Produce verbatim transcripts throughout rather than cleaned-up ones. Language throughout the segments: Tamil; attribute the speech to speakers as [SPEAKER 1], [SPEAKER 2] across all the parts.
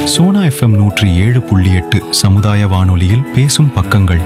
[SPEAKER 1] சோனா எஃப்எம் நூற்றி ஏழு புள்ளி எட்டு சமுதாய வானொலியில் பேசும் பக்கங்கள்.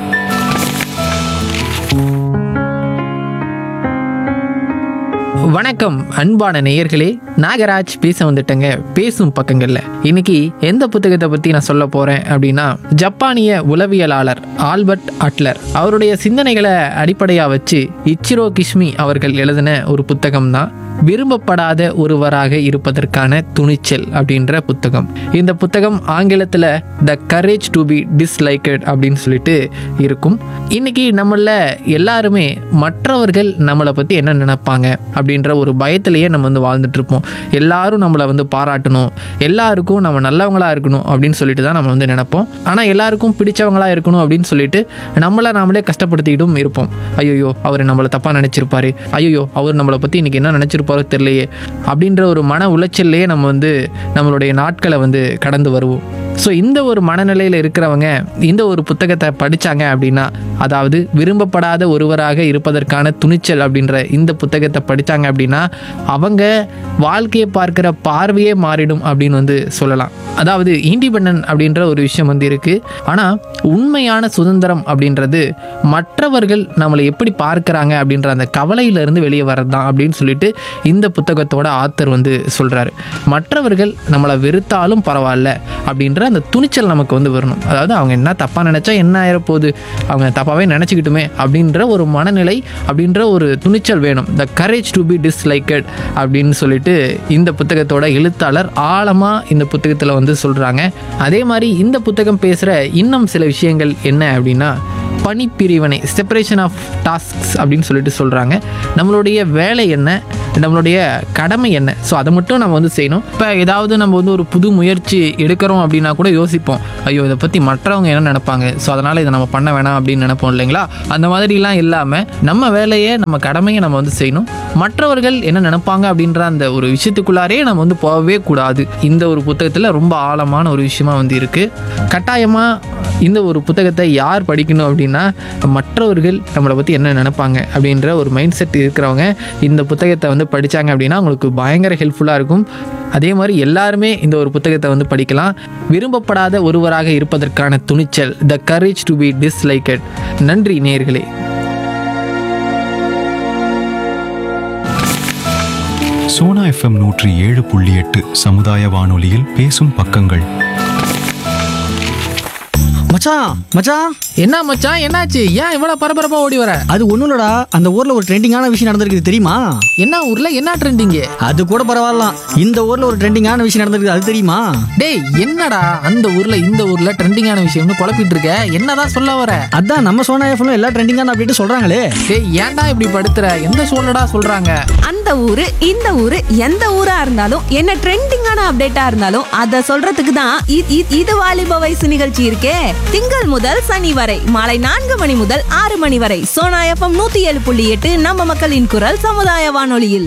[SPEAKER 2] வணக்கம் அன்பான நேயர்களே, நாகராஜ் பேச வந்துட்டேங்க பேசும் பக்கங்கள்ல. இன்னைக்கு எந்த புத்தகத்தை பத்தி நான் சொல்ல போறேன் அப்படின்னா, ஜப்பானிய உளவியலாளர் ஆல்பர்ட் அட்லர் அவருடைய சிந்தனைகளை அடிப்படையா வச்சு இச்சிரோ கிஷ்மி அவர்கள் எழுதின ஒரு புத்தகம் தான் விரும்பப்படாத ஒருவராக இருப்பதற்கான துணிச்சல் அப்படின்ற புத்தகம். இந்த புத்தகம் ஆங்கிலத்தில் the courage to be disliked அப்படின்னு சொல்லிட்டு இருக்கும். இன்னைக்கு நம்மள எல்லாருமே மற்றவர்கள் நம்மளை பற்றி என்ன நினைப்பாங்க அப்படின்ற ஒரு பயத்திலேயே நம்ம வந்து வாழ்ந்துட்டு இருப்போம். எல்லாரும் நம்மளை வந்து பாராட்டணும், எல்லாருக்கும் நம்ம நல்லவங்களா இருக்கணும் அப்படின்னு சொல்லிட்டு தான் நம்ம வந்து நினைப்போம். ஆனால் எல்லாருக்கும் பிடிச்சவங்களா இருக்கணும் அப்படின்னு சொல்லிட்டு நம்மளை நாமளே கஷ்டப்படுத்திக்கிட்டும் இருப்போம். ஐயோ அவர் நம்மளை தப்பாக நினச்சிருப்பாரு, ஐயோ அவர் நம்மளை பற்றி இன்னைக்கு என்ன நினச்சிருப்பாரு தெரியலையே அப்படின்ற ஒரு மன உளைச்சல்லையே நம்ம வந்து நம்மளுடைய நாட்களை வந்து கடந்து வருவோம். ஸோ இந்த ஒரு மனநிலையில் இருக்கிறவங்க இந்த ஒரு புத்தகத்தை படித்தாங்க அப்படின்னா, அதாவது விரும்பப்படாத ஒருவராக இருப்பதற்கான துணிச்சல் அப்படின்ற இந்த புத்தகத்தை படித்தாங்க அப்படின்னா அவங்க வாழ்க்கையை பார்க்குற பார்வையே மாறிடும் அப்படின்னு வந்து சொல்லலாம். அதாவது இண்டிபெண்டன்ட் அப்படின்ற ஒரு விஷயம் வந்து இருக்குது. ஆனால் உண்மையான சுதந்திரம் அப்படின்றது மற்றவர்கள் நம்மளை எப்படி பார்க்குறாங்க அப்படின்ற அந்த கவலையிலிருந்து வெளியே வர்றது தான் அப்படின்னு சொல்லிட்டு இந்த புத்தகத்தோட ஆத்தர் வந்து சொல்கிறாரு. மற்றவர்கள் நம்மளை வெறுத்தாலும் பரவாயில்ல அப்படின்ற அந்த துணிச்சல் நமக்கு வந்து வரணும். அதாவது அவங்க என்ன தப்பாக நினச்சா என்ன ஆயிரப்போகுது, அவங்க தப்பாகவே நினச்சிக்கிட்டுமே அப்படின்ற ஒரு மனநிலை, அப்படின்ற ஒரு துணிச்சல் வேணும். The courage to be disliked அப்படின்னு சொல்லிட்டு இந்த புத்தகத்தோட எழுத்தாளர் ஆழமாக இந்த புத்தகத்தில் வந்து சொல்கிறாங்க. அதே மாதிரி இந்த புத்தகம் பேசுகிற இன்னும் சில விஷயங்கள் என்ன அப்படின்னா, பணிப்பிரிவினை, செப்பரேஷன் ஆஃப் டாஸ்க்ஸ் அப்படின்னு சொல்லிட்டு சொல்கிறாங்க. நம்மளுடைய வேலை என்ன, நம்மளுடைய கடமை என்ன, ஸோ அதை மட்டும் நம்ம வந்து செய்யணும். இப்போ ஏதாவது நம்ம வந்து ஒரு புது முயற்சி எடுக்கிறோம் அப்படின்னா கூட யோசிப்போம், ஐயோ இதை பற்றி மற்றவங்க என்ன நினைப்பாங்க, ஸோ அதனால் இதை நம்ம பண்ண வேணாம் அப்படின்னு நினைப்போம் இல்லைங்களா. அந்த மாதிரிலாம் இல்லாமல் நம்ம வேலையை, நம்ம கடமையை நம்ம வந்து செய்யணும். மற்றவர்கள் என்ன நினைப்பாங்க அப்படின்ற அந்த ஒரு விஷயத்துக்குள்ளாரே நம்ம வந்து போகவே கூடாது. இந்த ஒரு புத்தகத்தில் ரொம்ப ஆழமான ஒரு விஷயமா வந்து இருக்குது. கட்டாயமாக இந்த ஒரு புத்தகத்தை யார் படிக்கணும் அப்படின்னா, மற்றவர்கள் நம்மளை பற்றி என்ன நினைப்பாங்க அப்படின்ற ஒரு மைண்ட் செட் இருக்கிறவங்க இந்த புத்தகத்தை வந்து படித்தாங்க அப்படின்னா அவங்களுக்கு பயங்கர ஹெல்ப்ஃபுல்லாக இருக்கும். அதே மாதிரி எல்லாருமே இந்த ஒரு புத்தகத்தை வந்து படிக்கலாம். விரும்பப்படாத ஒருவராக இருப்பதற்கான துணிச்சல், the courage to be disliked. நன்றி நேயர்களே.
[SPEAKER 1] சோனா எஃப்எம் நூற்றி ஏழு புள்ளி எட்டு சமுதாய வானொலியில் பேசும் பக்கங்கள்.
[SPEAKER 3] மச்சான் மச்சான்
[SPEAKER 2] என்ன மச்சான், என்னாச்சு? ஏன் இவ்வளோ பரபரப்பா ஓடி வர?
[SPEAKER 3] அது ஒன்றும் இல்லடா, அந்த ஊர்ல ஒரு ட்ரெண்டிங்கான விஷயம் நடந்திருக்கு தெரியுமா?
[SPEAKER 2] என்ன ஊர்ல என்ன ட்ரெண்டிங்கு?
[SPEAKER 3] அது கூட பரவாயில்ல, இந்த ஊர்ல ஒரு ட்ரெண்டிங்கான விஷயம் நடந்திருக்கு, அது தெரியுமா?
[SPEAKER 2] டேய் என்னடா அந்த ஊர்ல இந்த ஊர்ல ட்ரெண்டிங்கான விஷயம்னு குழப்பிட்டு இருக்க, என்னதான் சொல்ல வர?
[SPEAKER 3] அதான் நம்ம சோனா எஃப்எம்ல எல்லா ட்ரெண்டிங்கான அப்டேட் சொல்றாங்களே.
[SPEAKER 2] டேய் ஏன்டா இப்படி படுத்துற? எந்த சூழலடா சொல்றாங்க?
[SPEAKER 4] அந்த ஊரு இந்த ஊரு எந்த ஊரா இருந்தாலும் என்ன ட்ரெண்டிங்கான அப்டேட்டா இருந்தாலும் அத சொல்றதுக்கு தான் இ- இ- இது வாலிப வயசு நிகழ்ச்சி இருக்கே. திங்கள் முதல் சனி வரை மாலை நான்கு மணி முதல் ஆறு மணி வரை சோனா எஃப்எம் நூத்தி ஏழு புள்ளி எட்டு நம்ம மக்களின் குரல் சமுதாய வானொலியில்.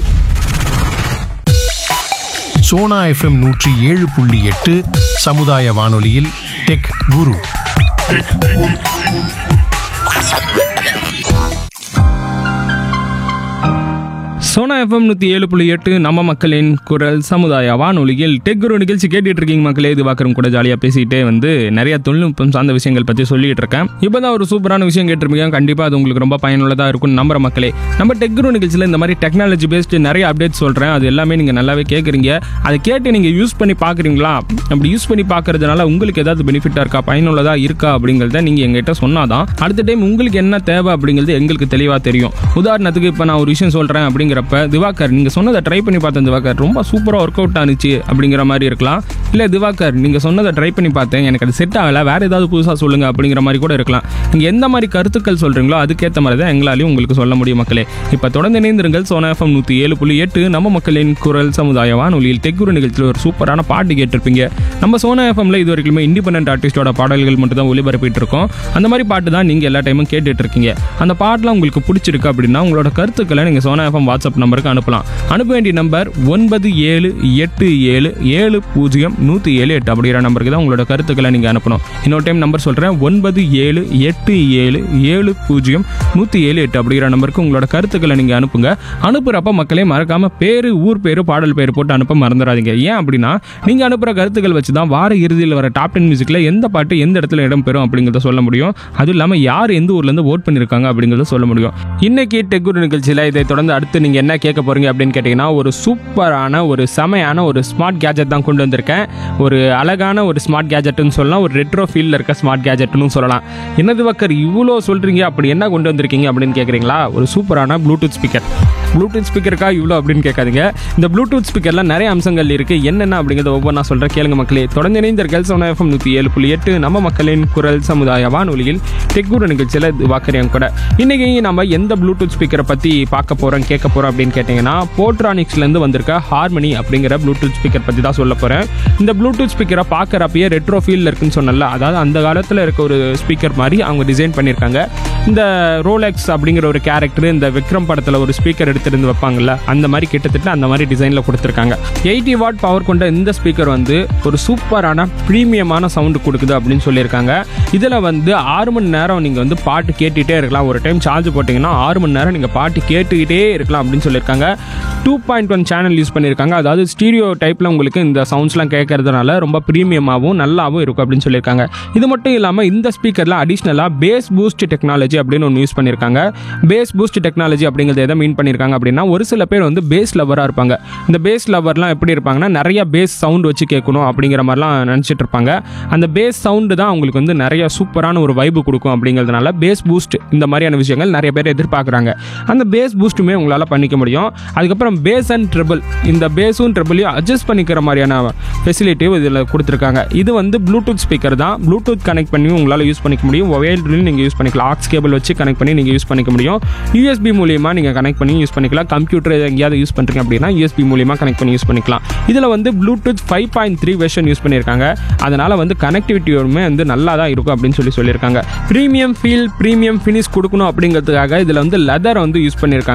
[SPEAKER 5] சோனா எஃப்எம் நூற்றி ஏழு புள்ளி எட்டு சமுதாய வானொலியில் டெக் குரு.
[SPEAKER 6] சோனா எஃப்எம் நூற்றி ஏழு புள்ளி எட்டு நம்ம மக்களின் குரல் சமுதாய வானொலியில் டெக் குரு நிகழ்ச்சி கேட்டுட்டு இருக்கீங்க மக்களே. இது பார்க்குறோம் கூட ஜாலியாக பேசிகிட்டே வந்து நிறைய தொழில்நுட்பம் சார்ந்த விஷயங்கள் பற்றி சொல்லிட்டு இருக்கேன். இப்போ தான் ஒரு சூப்பரான விஷயம் கேட்டிருப்பீங்க, கண்டிப்பாக அது உங்களுக்கு ரொம்ப பயனுள்ளதாக இருக்கும்னு நம்புற மக்களே. நம்ம டெக் குரு நிகழ்ச்சியில் இந்த மாதிரி டெக்னாலஜி பேஸ்டு நிறைய அப்டேட் சொல்கிறேன், அது எல்லாமே நீங்கள் நல்லாவே கேட்குறீங்க. அதை கேட்டு நீங்கள் யூஸ் பண்ணி பார்க்குறீங்களா? அப்படி யூஸ் பண்ணி பார்க்கறதுனால உங்களுக்கு ஏதாவது பெனிஃபிட்டாக இருக்கா, பயனுள்ளதாக இருக்கா அப்படிங்கிறத நீங்கள் எங்ககிட்ட சொன்னாதான் அடுத்த டைம் உங்களுக்கு என்ன தேவை அப்படிங்கிறது எங்களுக்கு தெளிவாக தெரியும். உதாரணத்துக்கு இப்போ நான் ஒரு விஷயம் சொல்கிறேன் அப்படிங்கிறப்ப, திவாகர் நீங்கள் சொன்னதை ட்ரை பண்ணி பார்த்தேன் திவாகர், ரொம்ப சூப்பராக ஒர்க் அவுட் ஆனிச்சு அப்படிங்கிற மாதிரி இருக்கலாம். இல்லை திவாகர் நீங்கள் சொன்னதை ட்ரை பண்ணி பார்த்தேன், எனக்கு அது செட் ஆகலை, வேறு ஏதாவது புதுசாக சொல்லுங்கள் அப்படிங்கிற மாதிரி கூட இருக்கலாம். நீங்கள் எந்த மாதிரி கருத்துக்கள் சொல்கிறீங்களோ அதுக்கேற்ற மாதிரி தான் எங்களாலையும் உங்களுக்கு சொல்ல முடியும் மக்களே. இப்போ தொடர்ந்து இணைந்திருங்கள். சோனா எஃப்எம் நூற்றி ஏழு புள்ளி எட்டு நம்ம மக்களின் குரல் சமுதாய வானொலியில் டெக் குரு நிகழ்ச்சியில் ஒரு சூப்பரான பாட்டு கேட்டிருப்பீங்க. நம்ம சோனா எஃப்எம்ல இது வரைக்குமே இண்டிபெண்டன்ட் ஆர்டிஸ்டோட பாடல்கள் மட்டும் தான் ஒளிபரப்பிட்டு இருக்கோம். அந்த மாதிரி பாட்டு தான் நீங்கள் எல்லா டைமும் கேட்டுட்டு இருக்கீங்க. அந்த பாட்டெலாம் உங்களுக்கு பிடிச்சிருக்கு அப்படின்னா உங்களோட கருத்துக்களை நீங்கள் சோனா எஃப்எம் வாட்ஸ்அப் வாட்ஸ்அப் நம்பருக்கு அனுப்பலாம். அனுப்ப வேண்டிய நம்பர் ஒன்பது ஏழு எட்டு ஏழு ஏழு பூஜ்ஜியம் நூற்றி ஏழு எட்டு அப்படிங்கிற நம்பருக்கு தான் உங்களோட கருத்துக்களை நீங்கள் அனுப்பணும். இன்னொரு டைம் நம்பர் சொல்கிறேன், ஒன்பது ஏழு எட்டு ஏழு ஏழு பூஜ்ஜியம் நூற்றி ஏழு எட்டு அப்படிங்கிற நம்பருக்கு உங்களோட கருத்துக்களை நீங்கள் அனுப்புங்க. அனுப்புகிறப்ப மக்களே மறக்காமல் பேர், ஊர் பேர், பாடல் பேர் போட்டு அனுப்ப மறந்துடாதீங்க. ஏன் அப்படின்னா நீங்கள் அனுப்புகிற கருத்துக்கள் வச்சு தான் வார இறுதியில் வர டாப் டென் மியூசிக்கில் எந்த பாட்டு எந்த இடத்துல இடம் பெறும் அப்படிங்கிறத சொல்ல முடியும். அதுவும் இல்லாமல் யார் எந்த ஊர்லேருந்து ஓட் பண்ணியிருக்காங்க அப்படிங்கிறத சொல்ல முடியும். இன்னைக்கு டெக்குரு நிகழ்ச்சியில் இதை தொடர்ந்து அடுத்து நீங்கள் என்ன கேட்க போகிறீங்க அப்படின்னு கேட்டிங்கன்னா, ஒரு சூப்பரான ஒரு செமையான ஒரு ஸ்மார்ட் கேஜெட் தான் கொண்டு வந்திருக்கேன். ஒரு அழகான ஒரு ஸ்மார்ட் கேஜெட்னு சொல்லலாம், ஒரு ரெட்ரோ ஃபீல்டில் இருக்க ஸ்மார்ட் கேஜெட்னு சொல்லலாம். என்னது வக்கர் இவ்வளோ சொல்கிறீங்க, அப்படி என்ன கொண்டு வந்திருக்கீங்க அப்படின்னு கேட்குறீங்களா? ஒரு சூப்பரான ப்ளூடூத் ஸ்பீக்கர். ப்ளூடூத் ஸ்பீக்கருக்கா இவ்வளோ அப்படின்னு கேட்காதீங்க. இந்த ப்ளூடூத் ஸ்பீக்கரில் நிறைய அம்சங்கள் இருக்குது. என்னென்ன அப்படிங்கிறத ஒவ்வொன்றா சொல்கிறேன், கேளுங்க மக்களே. தொடர்ந்து இணைந்தீர்கள் சோனா எஃப்எம் நூற்றி ஏழு புள்ளி எட்டு நம்ம மக்களின் குரல் சமுதாய வானொலியில் டெக்குரு நிகழ்ச்சியில் வாக்கறியாங்க கூட. இன்றைக்கி நம்ம எந்த ப்ளூடூத் ஸ்பீக்கரை பற்றி பார்க்க போகிறோம், கேட்க போகிறோம் அப்படின்னு கேட்டிங்கன்னா, போட்ரானிக்ஸ்லேருந்து வந்திருக்க ஹார்மனி அப்படிங்கிற ப்ளூடூத் ஸ்பீக்கர் பற்றி தான் சொல்ல போகிறேன். இந்த ப்ளூடூத் ஸ்பீக்கரை பார்க்குறப்பயே ரெட்ரோ ஃபீல்டில் இருக்குன்னு சொன்னல, அதாவது அந்த காலத்தில் இருக்க ஒரு ஸ்பீக்கர் மாதிரி அவங்க டிசைன் பண்ணியிருக்காங்க. இந்த ரோலெக்ஸ் அப்படிங்கிற ஒரு கேரக்டர் இந்த விக்ரம் படத்தில் ஒரு ஸ்பீக்கர் எடுத்திருந்து வைப்பாங்கல்ல, அந்த மாதிரி கிட்டத்தட்ட அந்த மாதிரி டிசைனில் கொடுத்துருக்காங்க. எயிட்டி வாட் பவர் கொண்ட இந்த ஸ்பீக்கர் வந்து ஒரு சூப்பரான ப்ரீமியமான சவுண்டு கொடுக்குது அப்படின்னு சொல்லியிருக்காங்க. இதில் வந்து ஆறு மணி நேரம் நீங்கள் வந்து பாட்டு கேட்டுகிட்டே இருக்கலாம். ஒரு டைம் சார்ஜ் போட்டிங்கன்னா ஆறு மணி நேரம் நீங்கள் பாட்டு கேட்டுக்கிட்டே இருக்கலாம் அப்படின்னு சொல்லியிருக்காங்க. Two point one channel use பண்ணியிருக்காங்க. அதாவது ஸ்டீரியோ டைப்பில் உங்களுக்கு இந்த சவுண்ட்ஸ்லாம் கேட்கறதுனால ரொம்ப ப்ரீமியமாகவும் நல்லாவும் இருக்கும் அப்படின்னு சொல்லியிருக்காங்க. இது மட்டும் இல்லாமல் இந்த ஸ்பீக்கரில் அடிஷ்னலாக பேஸ் பூஸ்ட் டெக்னாலஜி அப்படின்னு ஒன்று யூஸ் பண்ணியிருக்காங்க. பேஸ் பூஸ்ட் டெக்னாலஜி அப்படிங்கிறது எதை மீன் பண்ணியிருக்காங்க அப்படின்னா, ஒரு சில பேர் வந்து பேஸ் லவராக இருப்பாங்க. இந்த பேஸ் லவர்லாம் எப்படி இருப்பாங்கன்னா, நிறைய பேஸ் சவுண்ட் வச்சு கேட்கணும் அப்படிங்கிற மாதிரிலாம் நினச்சிட்டு இருப்பாங்க. அந்த பேஸ் சவுண்டு தான் அவங்களுக்கு வந்து நிறைய சூப்பரான ஒரு வைப்பு கொடுக்கும். அப்படிங்கிறதுனால பேஸ் பூஸ்ட் இந்த மாதிரியான விஷயங்கள் நிறைய பேர் எதிர்பார்க்குறாங்க. அந்த பேஸ் பூஸ்ட்டுமே உங்களால் பண்ணிக்க முடியும். அதுக்கப்புறம் பேஸ் அண்ட் ட்ரிபிள், இந்த பேஸும் ட்ரிபிளையும் அட்ஜஸ்ட் பண்ணிக்கிற மாதிரியான ஃபெசிலிட்டியும் இதில் கொடுத்துருக்காங்க. இது வந்து ப்ளூடூத் ஸ்பீக்கர் தான். ப்ளூடூத் கனெக்ட் பண்ணி உங்களால் யூஸ் பண்ணிக்க முடியும். ஒயர்லையும் நீங்கள் யூஸ் பண்ணிக்கலாம். ஆக்ஸ் கேபிள் வச்சு கனெக்ட் பண்ணி நீங்கள் யூஸ் பண்ணிக்க முடியும். யூஎஸ்பி மூலியமாக நீங்கள் கனெக்ட் பண்ணி யூஸ் பண்ணிக்கலாம். கம்ப்யூட்டர் எங்கேயாவது யூஸ் பண்ணுறீங்க அப்படின்னா யூஎஸ்பி மூலியமாக கனெக்ட் பண்ணி யூஸ் பண்ணிக்கலாம். இதில் வந்து Bluetooth five point three version use பண்ணியிருக்காங்க. அதனால் வந்து கனெக்டிவிட்டியோடுமே வந்து நல்லா தான் இருக்கும் அப்படின்னு சொல்லி சொல்லியிருக்காங்க. ப்ரீமியம் ஃபீல், ப்ரீமியம் ஃபினிஷ் கொடுக்கணும் அப்படிங்கிறதுக்காக இதில் வந்து லெதர் வந்து யூஸ் பண்ணியிருக்காங்க.